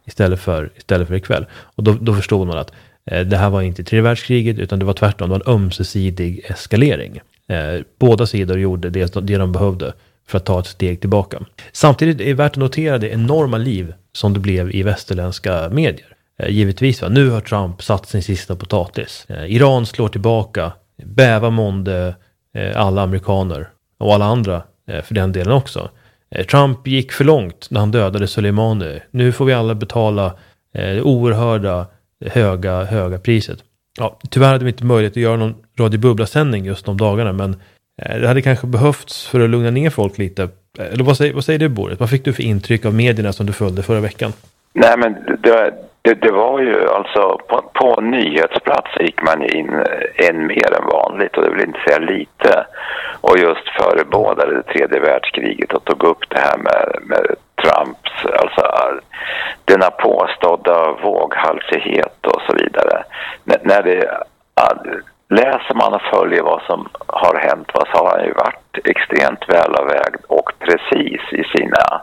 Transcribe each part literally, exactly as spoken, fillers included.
istället för, istället för ikväll. Och då, då förstod man att eh, det här var inte tredje världskriget utan det var tvärtom, det var en ömsesidig eskalering. Eh, båda sidor gjorde det, det de behövde för att ta ett steg tillbaka. Samtidigt är det värt att notera det enorma liv som det blev i västerländska medier. Eh, givetvis, va? Nu har Trump satt sin sista potatis. Eh, Iran slår tillbaka, bäva månde eh, alla amerikaner och alla andra eh, för den delen också. Eh, Trump gick för långt när han dödade Soleimani. Nu får vi alla betala eh, oerhörda höga, höga priset. Ja, tyvärr hade vi inte möjlighet att göra någon radiobubbla-sändning just de dagarna, men eh, det hade kanske behövts för att lugna ner folk lite. Eller vad säger, vad säger du, Boris? Vad fick du för intryck av medierna som du följde förra veckan? Nej, men det, det, det var ju alltså på, på nyhetsplats gick man in än mer än vanligt, och det vill inte säga lite, och just förebådade det tredje världskriget och tog upp det här med, med Trumps, alltså denna påstådda våghalsighet och så vidare. N- när det läser man och följer vad som har hänt, vad så har han ju varit extremt välavvägd och precis i sina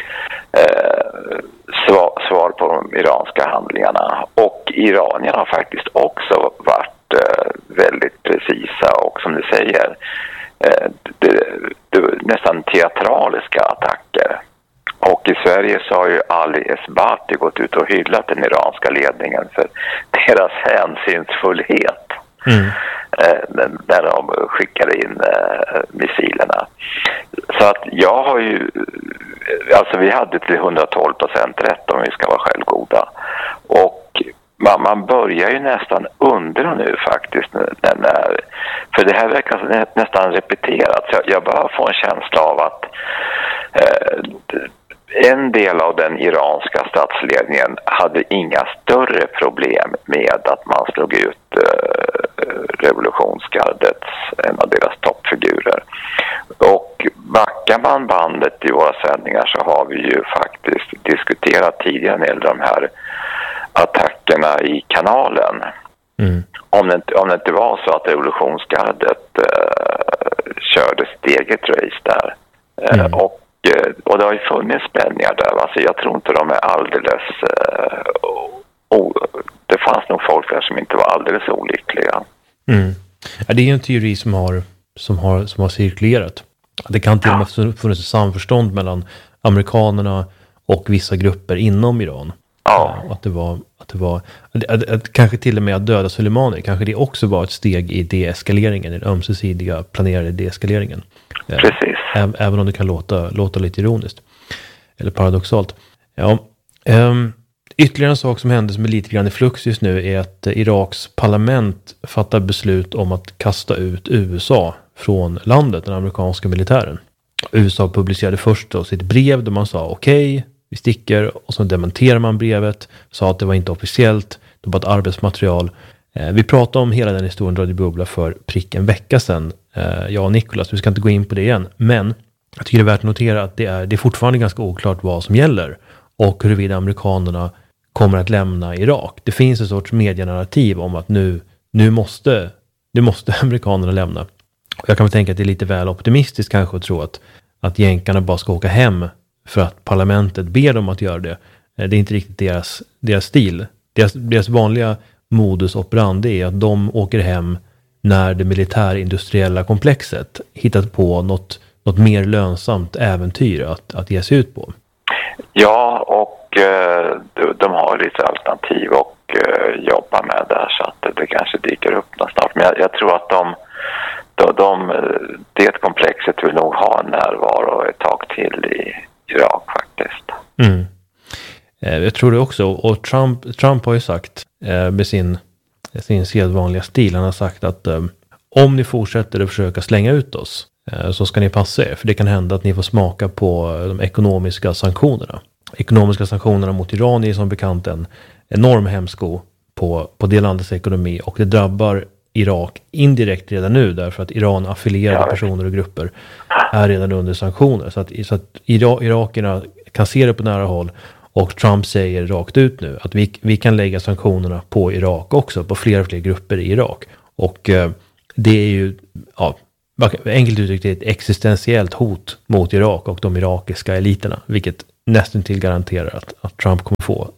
eh, svar, svar på de iranska handlingarna. Och iranierna har faktiskt också varit eh, väldigt precisa och, som du säger, eh, det, det, nästan teatraliska attacker. Och i Sverige så har ju Ali Esbati gått ut och hyllat den iranska ledningen för deras hänsynsfullhet. Mm. Eh, när de skickade in eh, missilerna. Så att jag har ju, alltså vi hade till hundratolv procent rätt, om vi ska vara självgoda. Och man, man börjar ju nästan undra nu faktiskt, när, när, för det här verkar nä, nästan repeterat. Så jag, jag bara får en känsla av att eh, en del av den iranska statsledningen hade inga större problem med att man slog ut eh, revolutionsgardets, en av deras toppfigurer. Och backar man bandet i våra sändningar så har vi ju faktiskt diskuterat tidigare när det gäller de här attackerna i kanalen. Mm. Om, det, om det inte var så att revolutionsgardet eh, körde sitt eget race där. Mm. Eh, och Och det har ju funnits spänningar där. Alltså jag tror inte de är alldeles... Uh, oh, det fanns nog folk där som inte var alldeles olyckliga. Mm. Ja, det är ju en teori som har, som har, som har cirkulerat. Det kan till och med ha funnits ett samförstånd mellan amerikanerna och vissa grupper inom Iran. Ja. Uh, att det var... Att det var att, att, att, kanske till och med att döda Soleimani. Kanske det också var ett steg i deeskaleringen. Den ömsesidiga planerade deeskaleringen. Precis. Även om det kan låta, låta lite ironiskt. Eller paradoxalt. Ja. Um, ytterligare en sak som händer som är lite grann i flux just nu är att Iraks parlament fattar beslut om att kasta ut U S A från landet, den amerikanska militären. U S A publicerade först då sitt brev där man sa okej, okay, vi sticker, och så dementerar man brevet, sa att det var inte officiellt, det var ett arbetsmaterial. Eh, vi pratade om hela den historien Radio Bubbla för prick en vecka sedan. Eh, jag och Nicholas, vi ska inte gå in på det igen, men jag tycker det är värt att notera att det är, det är fortfarande ganska oklart vad som gäller och huruvida amerikanerna kommer att lämna Irak. Det finns en sorts medienarrativ om att nu, nu, måste, nu måste amerikanerna lämna. Och jag kan väl tänka att det är lite väl optimistiskt kanske att tro att, att jänkarna bara ska åka hem för att parlamentet ber dem att göra det. Det är inte riktigt deras, deras stil. Deras, deras vanliga modus operandi är att de åker hem när det militärindustriella komplexet hittat på något, något mer lönsamt äventyr att, att ge sig ut på. Ja, och eh, de, de har lite alternativ och eh, jobbar med där, så att det kanske dyker upp någonstans. Men jag, jag tror att de, de, de, det komplexet vill nog ha en närvaro ett tag till i Irak faktiskt. Mm. Eh, jag tror det också. Och Trump, Trump har ju sagt eh, med sin, sin sedvanliga stil, han har sagt att eh, om ni fortsätter att försöka slänga ut oss eh, så ska ni passa er. För det kan hända att ni får smaka på de ekonomiska sanktionerna. Ekonomiska sanktionerna mot Iran är som bekant en enorm hämsko på, på det landets ekonomi. Och det drabbar Irak indirekt redan nu, därför att Iran affilierade ja. personer och grupper är redan under sanktioner. Så att, så att Ira- irakierna kan se det på nära håll, och Trump säger rakt ut nu att vi, vi kan lägga sanktionerna på Irak också, på fler och fler grupper i Irak. Och eh, det är ju, ja, enkelt uttryckt, ett existentiellt hot mot Irak och de irakiska eliterna, vilket nästan till garanterar att, att Trump kommer få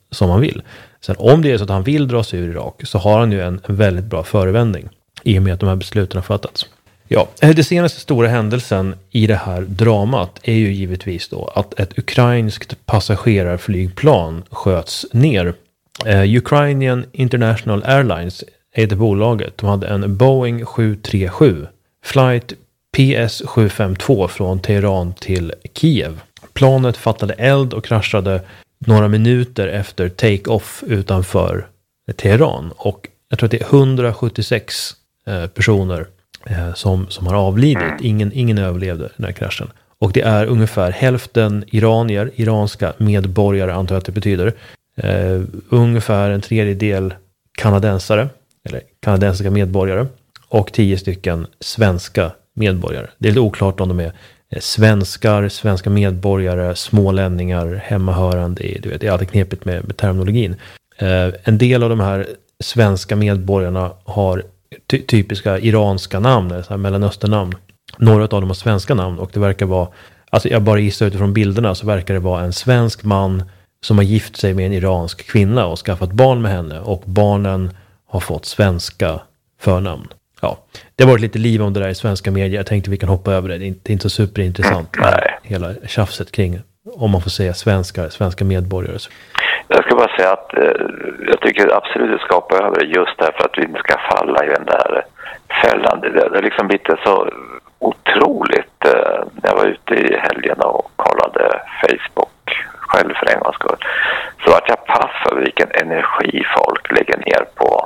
som han vill. Sen om det är så att han vill dra sig ur Irak så har han ju en, en väldigt bra förevändning i och med att de här besluten har fattats. Ja, det senaste stora händelsen i det här dramat är ju givetvis då att ett ukrainskt passagerarflygplan sköts ner. Uh, Ukrainian International Airlines heter bolaget. De hade en Boeing sju tre sju flight P S sju fem två från Teheran till Kiev. Planet fattade eld och kraschade några minuter efter take-off utanför Teheran. Och jag tror att det är hundrasjuttiosex eh, personer eh, som, som har avlidit. Ingen, ingen överlevde den här kraschen. Och det är ungefär hälften iranier, iranska medborgare antar jag att det betyder. Uh, ungefär en tredjedel kanadensare eller kanadensiska medborgare och tio stycken svenska medborgare. Det är lite oklart om de är svenskar, svenska medborgare, smålänningar, hemmahörande. Du vet, det är alltid knepigt med, med terminologin. Uh, en del av de här svenska medborgarna har ty- typiska iranska namn, eller så här mellanösternamn. Några av dem har svenska namn och det verkar vara, alltså jag bara gissar utifrån bilderna så verkar det vara en svensk man som har gift sig med en iransk kvinna och skaffat barn med henne. Och barnen har fått svenska förnamn. Ja, det har varit lite liv om det där i svenska medier. Jag tänkte vi kan hoppa över det. Det är inte, det är inte så superintressant. Nej. Hela tjafset kring, om man får säga svenskar, svenska medborgare. Jag ska bara säga att eh, jag tycker absolut att vi ska hoppa över det just därför att vi inte ska falla i den där fällan. Det, det är liksom lite så otroligt. Eh, jag var ute i helgen och kollade Facebook själv för en gångs skull. Så att jag paff över vilken energi folk lägger ner på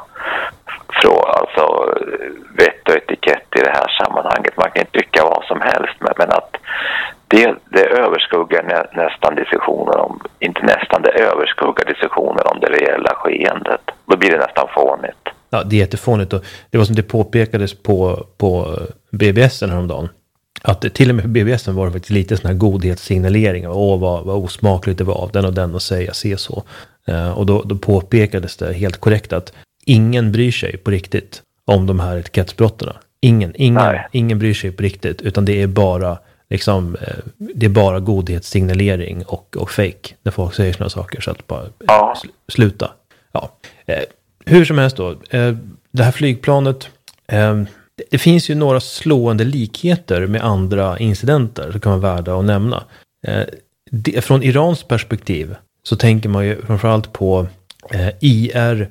från, alltså vett och etikett i det här sammanhanget. Man kan inte tycka vad som helst, men, men att det, det överskuggar nä, nästan diskussioner om, inte nästan, det överskuggar diskussioner om det reella skeendet. Då blir det nästan fånigt. Ja, det är jättefånigt och det var som det påpekades på, på B B S häromdagen. Att till och med på B B S var det faktiskt lite sån här godhetssignalering. Åh, vad, vad osmakligt det var av den och den att säga se så. Uh, och då, då påpekades det helt korrekt att ingen bryr sig på riktigt om de här etikettsbrotterna. Ingen, ingen, ingen bryr sig på riktigt. Utan det är bara, liksom, uh, det är bara godhetssignalering och, och fake när folk säger såna saker. Så att bara ja. sl- sluta. Ja. Uh, hur som helst då. Uh, det här flygplanet... Uh, Det finns ju några slående likheter med andra incidenter som kan vara värda att nämna. Eh, det, från Irans perspektiv så tänker man ju framförallt på eh, I R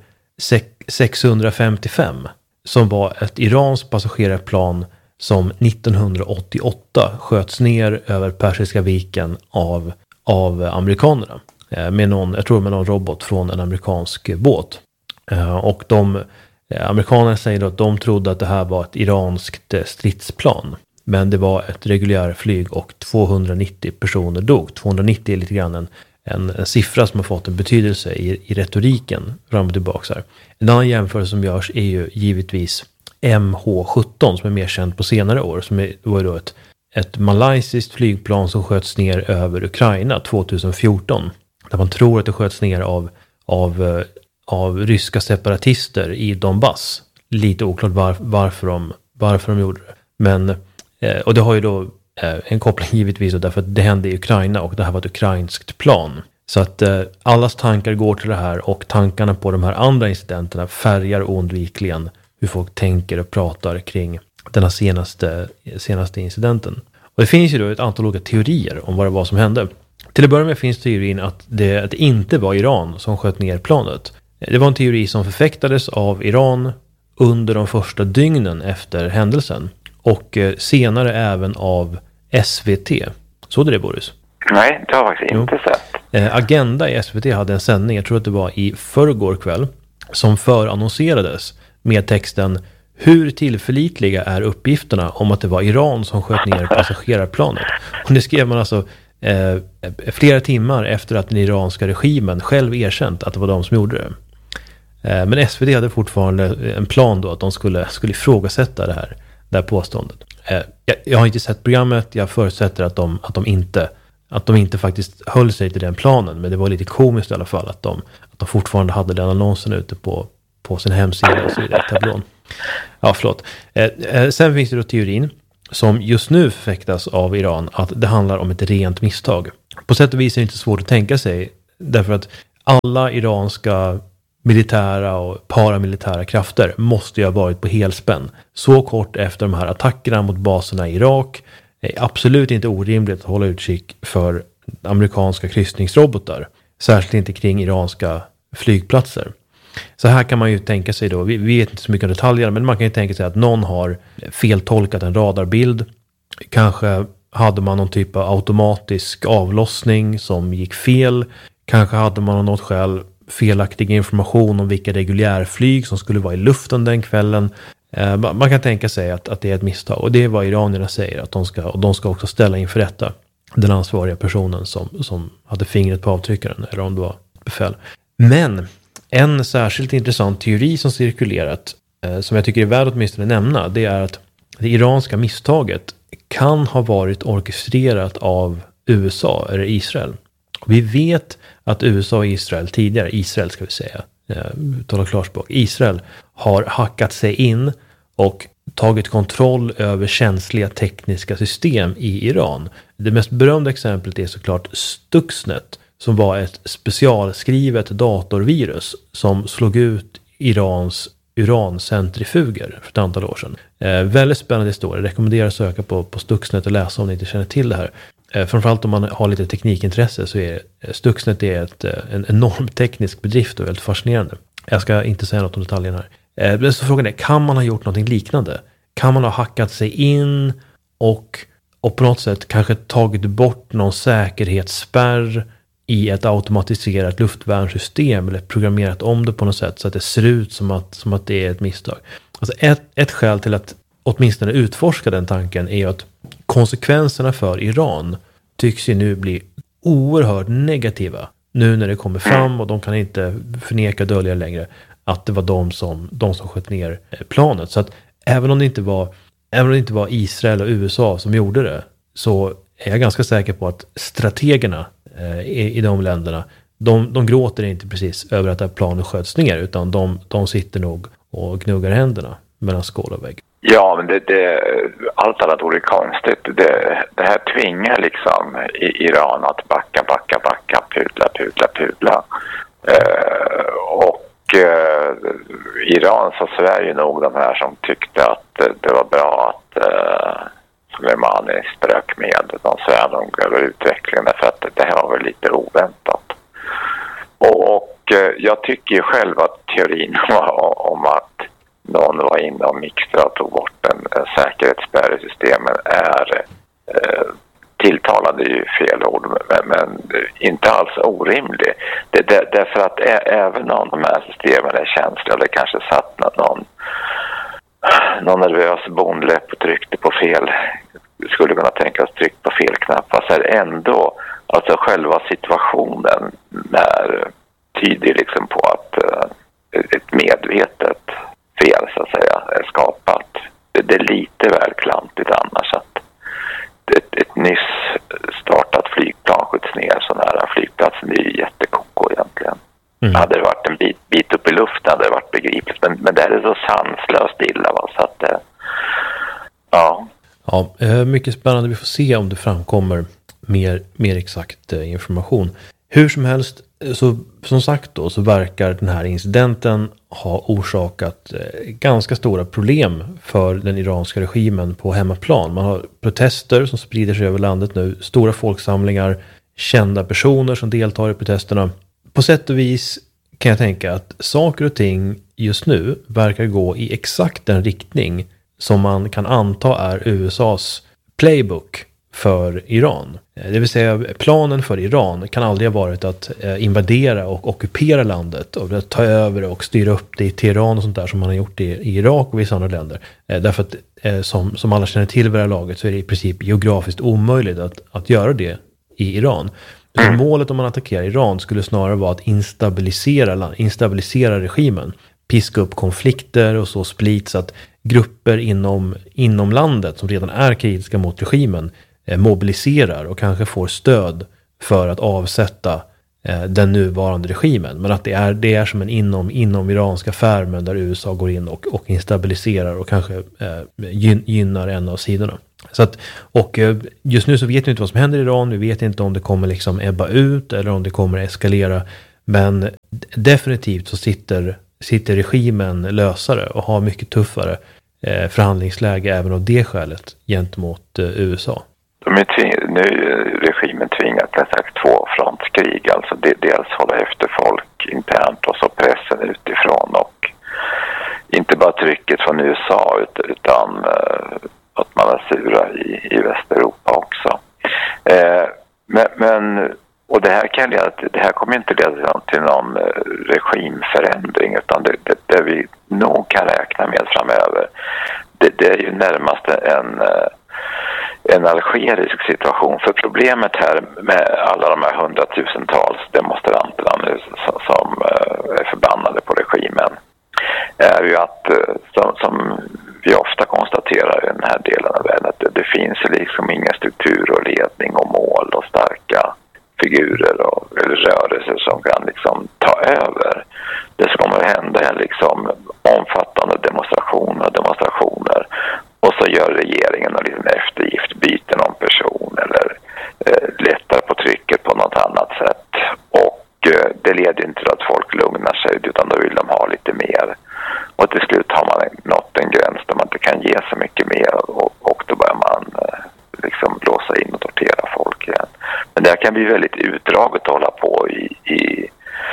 sexhundrafemtiofem som var ett iranskt passagerarplan som nittonhundraåttioåtta sköts ner över Persiska viken av, av amerikanerna. Eh, med någon, jag tror med någon robot från en amerikansk båt. Eh, och de... Amerikanerna säger att de trodde att det här var ett iranskt stridsplan. Men det var ett reguljärflyg och tvåhundranittio personer dog. tvåhundranittio är lite grann en, en, en siffra som har fått en betydelse i, i retoriken fram och tillbaka. Här. En annan jämförelse som görs är ju givetvis M H sjutton som är mer känt på senare år. Som är, var då ett, ett malaysiskt flygplan som sköts ner över Ukraina tjugohundrafjorton. Där man tror att det sköts ner av... av av ryska separatister i Donbass. Lite oklart var, varför, de, varför de gjorde det. Men, eh, och det har ju då eh, en koppling givetvis därför att det hände i Ukraina och det här var ett ukrainskt plan. Så att eh, allas tankar går till det här och tankarna på de här andra incidenterna färgar oundvikligen hur folk tänker och pratar kring den här senaste, senaste incidenten. Och det finns ju då ett antal olika teorier om vad det var som hände. Till att börja med finns teorin att det, att det inte var Iran som sköt ner planet. Det var en teori som förfäktades av Iran under de första dygnen efter händelsen. Och senare även av S V T. Så det, Boris? Nej, det har jag faktiskt inte sett. Agenda i S V T hade en sändning, jag tror att det var i förrgår kväll, som förannonserades med texten: hur tillförlitliga är uppgifterna om att det var Iran som sköt ner passagerarplanet? Och det skrev man alltså eh, flera timmar efter att den iranska regimen själv erkänt att det var de som gjorde det. Eh, men S V T hade fortfarande en plan då att de skulle, skulle ifrågasätta det här, det här påståendet. Eh, jag, jag har inte sett programmet, jag förutsätter att de, att de inte att de inte faktiskt höll sig till den planen, men det var lite komiskt i alla fall att de, att de fortfarande hade den annonsen ute på, på sin hemsida och så vidare, tablån. Ja, förlåt. Eh, eh, sen finns det då teorin som just nu förfäktas av Iran att det handlar om ett rent misstag. På sätt och vis är det inte svårt att tänka sig, därför att alla iranska militära och paramilitära krafter måste ju ha varit på helspänn. Så kort efter de här attackerna mot baserna i Irak är absolut inte orimligt att hålla utkik för amerikanska kryssningsrobotar. Särskilt inte kring iranska flygplatser. Så här kan man ju tänka sig då, vi vet inte så mycket om detaljer, men man kan ju tänka sig att någon har feltolkat en radarbild. Kanske hade man någon typ av automatisk avlossning som gick fel. Kanske hade man av något skäl felaktig information om vilka reguljärflyg som skulle vara i luften den kvällen. Eh, man kan tänka sig att, att det är ett misstag. Och det är vad iranierna säger. Att de ska, och de ska också ställa inför rätta den ansvariga personen som, som hade fingret på avtryckaren. Eller om det var befäl. Men en särskilt intressant teori som cirkulerat. Eh, som jag tycker är värd att åtminstone nämna. Det är att det iranska misstaget kan ha varit orkestrerat av U S A eller Israel. Vi vet att U S A och Israel tidigare, Israel ska vi säga, tala klarspråk, Israel har hackat sig in och tagit kontroll över känsliga tekniska system i Iran. Det mest berömda exemplet är såklart Stuxnet, som var ett specialskrivet datorvirus som slog ut Irans urancentrifuger för ett antal år sedan. Eh, väldigt spännande historia. Jag rekommenderar att söka på, på Stuxnet och läsa om ni inte känner till det här. Eh, framförallt om man har lite teknikintresse så är Stuxnet är ett, en enorm teknisk bedrift och väldigt fascinerande. Jag ska inte säga något om detaljerna här. Eh, så frågan är, kan man ha gjort något liknande? Kan man ha hackat sig in och, och på något sätt kanske tagit bort någon säkerhetsspärr i ett automatiserat luftvärnssystem eller programmerat om det på något sätt så att det ser ut som att, som att det är ett misstag. Alltså ett, ett skäl till att åtminstone utforska den tanken är att konsekvenserna för Iran tycks ju nu bli oerhört negativa nu när det kommer fram och de kan inte förneka dölja längre att det var de som, de som sköt ner planet. Så att även om det inte var, även om det inte var Israel och U S A som gjorde det så är jag ganska säker på att strategerna i, i de länderna, de, de gråter inte precis över att det här planet sköts ner utan de, de sitter nog och gnuggar händerna mellan skål och vägg. Ja, men det, det, allt annat vore konstigt. Det, det här tvingar liksom i Iran att backa, backa, backa, pudla, pudla, pudla. Eh, och eh, Iran så Sverige nog de här som tyckte att det var bra att eh, Soleimani strök med de Sverige över utvecklingen därför att det här var väl lite oväntat. Och, och jag tycker ju själv att teorin om att någon var inne och mixtrade och tog bort en, en säkerhetsspärr i systemen är eh, tilltalade ju fel ord men, men inte alls orimlig. Det, det, därför att ä, även om de här systemen är känsliga eller kanske satt någon någon nervös bondläpp och tryckte på fel skulle kunna tänkas tryckt på fel knappar så är det ändå alltså själva situationen är tydlig liksom på att uh, ett medvetet fel så att säga är skapat. Det, det är lite väl klantigt annars att ett, ett nyss startat flygplan skjuts ner sån här flygplatsen det är ju jättekoko egentligen. Mm. Hade det varit en bit, bit upp i luften hade det varit begripligt men, men det är så sanslöst illa va? Så att uh, ja. Ja, mycket spännande. Vi får se om det framkommer mer, mer exakt information. Hur som helst, så, som sagt då, så verkar den här incidenten ha orsakat ganska stora problem för den iranska regimen på hemmaplan. Man har protester som sprider sig över landet nu, stora folksamlingar, kända personer som deltar i protesterna. På sätt och vis kan jag tänka att saker och ting just nu verkar gå i exakt den riktning som man kan anta är U S A:s playbook för Iran. Det vill säga planen för Iran kan aldrig ha varit att invadera och ockupera landet och att ta över och styra upp det i Teheran och sånt där som man har gjort i, i Irak och vissa andra länder. Därför att som, som alla känner till vid det här laget så är det i princip geografiskt omöjligt att, att göra det i Iran. Så målet om man attackerar Iran skulle snarare vara att instabilisera, instabilisera regimen. Piska upp konflikter och så splits att grupper inom, inom landet som redan är kritiska mot regimen eh, mobiliserar och kanske får stöd för att avsätta eh, den nuvarande regimen. Men att det är, det är som en inom, inom iranska färmen där U S A går in och, och instabiliserar och kanske eh, gyn, gynnar en av sidorna. Så att, och eh, just nu så vet vi inte vad som händer i Iran. Vi vet inte om det kommer liksom ebba ut eller om det kommer eskalera Men definitivt så sitter, sitter regimen lösare och har mycket tuffare eh, förhandlingsläge även av det skälet gentemot eh, U S A. De är tving- nu är regimen tvingat till ett tvåfrontskrig, alltså det, dels hålla efter folk internt och så pressen utifrån och inte bara trycket från U S A utan eh, att man är sura i, i Västeuropa också. Eh, men, men och det här kan leda till, det här kommer inte leda till någon eh, regimförändring, utan det, det, det vi nog kan räkna med framöver, det, det är ju närmast en eh, en algerisk situation. För problemet här med alla de här hundratusentals demonstranterna nu som, som uh, är förbannade på regimen är ju att, uh, som, som vi ofta konstaterar i den här delen av världen, att det, det finns liksom ingen struktur och ledning och mål och starka figurer och, eller rörelser som kan liksom ta över. Det som kommer att hända är liksom omfattande demonstrationer och demonstrationer. Och så gör regeringen en liten eftergift, byter någon person eller eh, lättar på trycket på något annat sätt. Och eh, det leder inte till att folk lugnar sig, utan då vill de ha lite mer. Och till slut har man nått en gräns där man inte kan ge så mycket mer och, och då börjar man eh, liksom låsa in och tortera folk igen. Men det här kan bli väldigt utdraget att hålla på i, i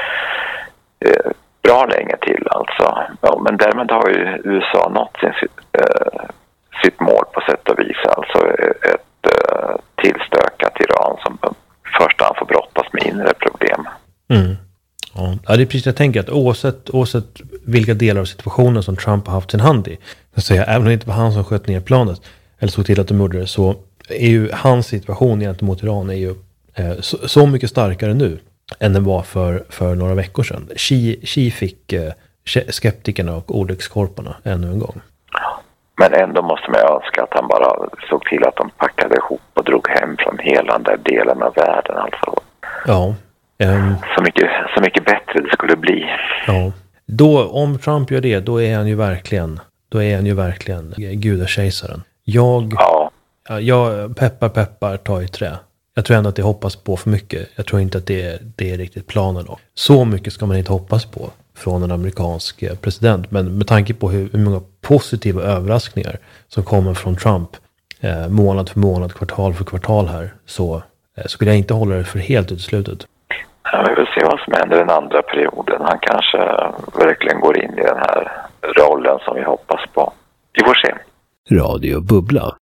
eh, bra länge till alltså. Ja, men därmed har ju U S A nått sin eh, sitt mål på sätt och vis, alltså ett uh, tillstökat Iran som först han får brottas med inre problem. Mm. Ja, det är precis det jag tänker, att oavsett, oavsett vilka delar av situationen som Trump har haft sin hand i, så säga, även om det inte var han som sköt ner planet eller såg till att de gjorde det, så är ju hans situation gentemot Iran är ju eh, så, så mycket starkare nu än den var för, för några veckor sedan. Xi, Xi fick eh, skeptikerna och olyckskorparna ännu en gång. Men ändå måste man önska att han bara såg till att de packade ihop och drog hem från hela den där delen av världen. Alltså. Ja. Um, så, mycket, så mycket bättre det skulle bli. Ja. Då, om Trump gör det, då är han ju verkligen, då är han ju verkligen gudakejsaren. Jag, ja. jag peppar, peppar, tar i trä. Jag tror ändå att det hoppas på för mycket. Jag tror inte att det är, det är riktigt planen då. Så mycket ska man inte hoppas på från en amerikansk president. Men med tanke på hur, hur många positiva överraskningar som kommer från Trump eh, månad för månad, kvartal för kvartal här, så eh, skulle jag inte hålla det för helt uteslutet. Ja, vi vill se vad som händer den andra perioden. Han kanske verkligen går in i den här rollen som vi hoppas på. Vi får se. Radio Bubbla.